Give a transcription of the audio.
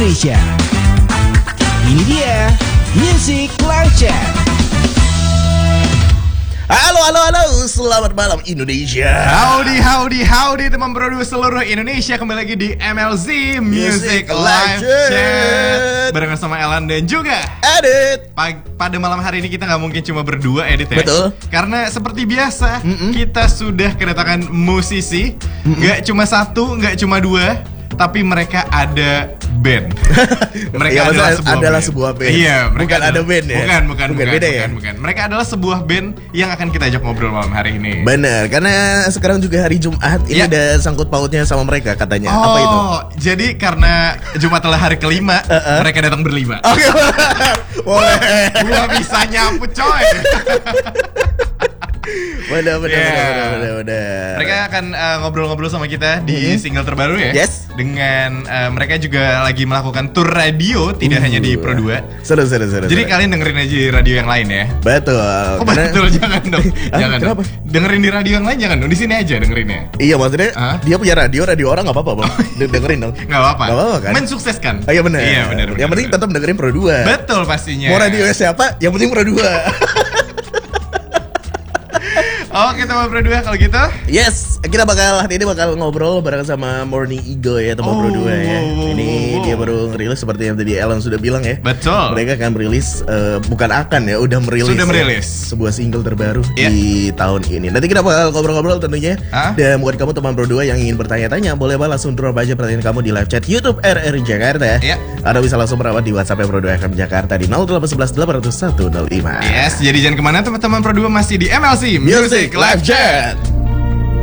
Indonesia. Ini dia Music Live Chat. Halo, selamat malam Indonesia. Howdy teman produser seluruh Indonesia. Kembali lagi di MLZ Music Live Chat barengan sama Elan dan juga Edit. Pada malam hari ini kita nggak mungkin cuma berdua, Edit ya. Betul. Karena seperti biasa kita sudah kedatangan musisi. Nggak cuma satu, nggak cuma dua, tapi mereka ada band. Mereka adalah sebuah band. Iya, bukan ada band ya. Bukan beda ya. Bukan. Mereka adalah sebuah band yang akan kita ajak ngobrol malam hari ini. Bener, karena sekarang juga hari Jumat. Ini ada sangkut pautnya sama mereka katanya. Apa itu? Jadi karena Jumat adalah hari kelima, mereka datang berlima. Oke. Boleh. Gua bisa nyapu coy. Bener. Mereka akan ngobrol-ngobrol sama kita di single terbaru ya. Yes. Dengan mereka juga lagi melakukan tour radio, tidak hanya di Pro 2. Seru. Jadi kalian dengerin aja di radio yang lain ya. Betul. Betul, jangan dong. Jangan kenapa? dong. Dengerin di radio yang lain jangan dong. Di sini aja dengerinnya. Iya, maksudnya dia punya radio orang nggak apa-apa bang. Dengerin dong. Nggak apa-apa kan? Mensukseskan. Iya benar. Yang penting tetap dengerin Pro 2. Betul pastinya. Mau radio siapa? Yang penting Pro 2. Oke teman Pro 2 kalau gitu. Yes, kita hari ini bakal ngobrol bareng sama Morning Eagle ya, teman Pro 2 ya. Ini dia baru ngerilis seperti yang tadi Alan sudah bilang ya. Betul. Mereka akan merilis, udah merilis. Ya, sebuah single terbaru di tahun ini. Nanti kita bakal ngobrol-ngobrol tentunya. Dan buat kamu teman Pro 2 yang ingin bertanya-tanya, boleh langsung drop aja pertanyaan kamu di live chat YouTube RRI Jakarta ya. Atau bisa langsung merawat di WhatsApp Pro 2 FM Jakarta di 0811 800 105. Yes, jadi jangan kemana teman-teman Pro 2, masih di MLZ Music Live Chat.